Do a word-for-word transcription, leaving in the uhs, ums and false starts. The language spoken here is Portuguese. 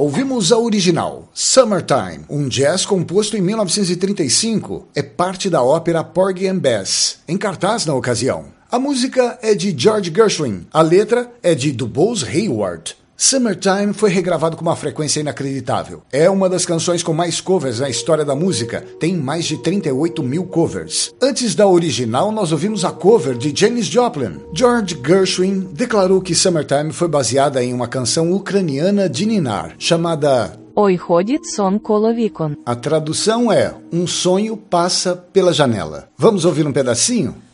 ouvimos a original, Summertime, um jazz composto em mil novecentos e trinta e cinco. É parte da ópera Porgy and Bess, em cartaz na ocasião. A música é de George Gershwin, a letra é de DuBose Hayward. Summertime foi regravado com uma frequência inacreditável. É uma das canções com mais covers na história da música. Tem mais de trinta e oito mil covers. Antes da original, nós ouvimos a cover de Janis Joplin. George Gershwin declarou que Summertime foi baseada em uma canção ucraniana de ninar, chamada Ой, ходить сон коло вікон. A tradução é Um sonho passa pela janela. Vamos ouvir um pedacinho?